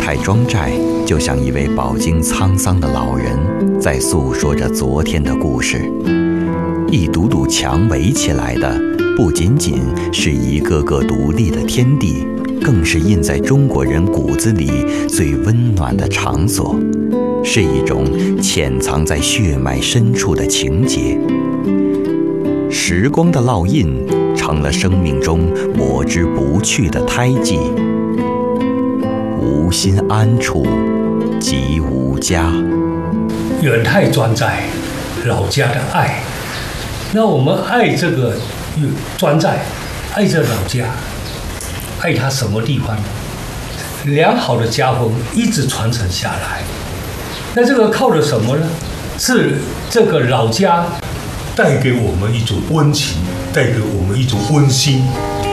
太庄寨就像一位饱经沧桑的老人，在诉说着昨天的故事。一堵堵墙围起来的，不仅仅是一个个独立的天地，更是印在中国人骨子里最温暖的场所，是一种潜藏在血脉深处的情结。时光的烙印成了生命中抹之不去的胎记。无心安处即无家。 远太庄寨，老家的爱。那我们爱这个庄寨，爱这老家，爱它什么地方？良好的家风一直传承下来。那这个靠的什么呢？是这个老家带给我们一种温情，带给我们一种温馨，